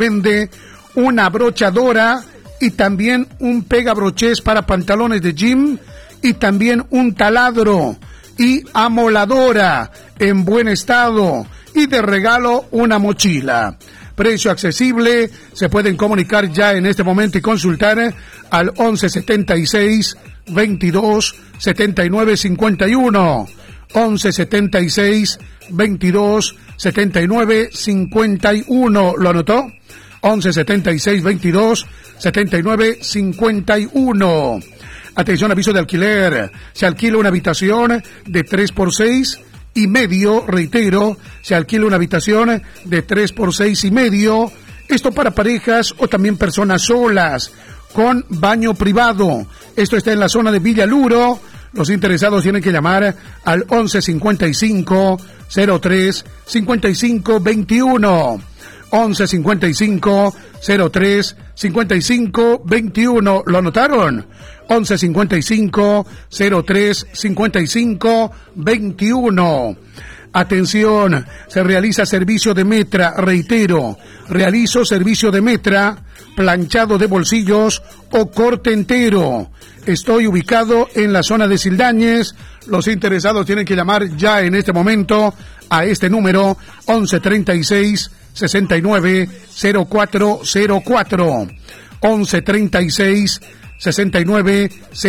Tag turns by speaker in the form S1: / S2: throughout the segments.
S1: vende una brochadora y también un pegabroches para pantalones de gym y también un taladro y amoladora en buen estado y de regalo una mochila. Precio accesible, se pueden comunicar ya en este momento y consultar al 1176 22 79 51. 1176 22 79 51. ¿Lo anotó? 1176 22 79 51. Atención, aviso de alquiler. Se alquila una habitación de 3x6 y medio, reitero, se alquila una habitación de 3x6 y medio, esto para parejas o también personas solas, con baño privado. Esto está en la zona de Villaluro. Los interesados tienen que llamar al 1155 03 55 21. 1155 03 55 21. ¿Lo anotaron? 1155 03 55 21. Atención, se realiza servicio de metra, reitero, realizo servicio de metra, planchado de bolsillos o corte entero. Estoy ubicado en la zona de Sildañez. Los interesados tienen que llamar ya en este momento a este número 1136 69 0404. 1136 69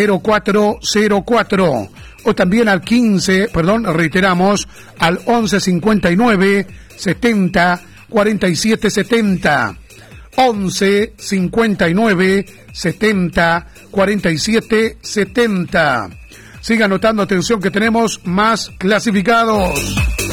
S1: 0404. O también al reiteramos, al 1159 70 47 70. 1159 70 47 70. Siga anotando, atención que tenemos más clasificados.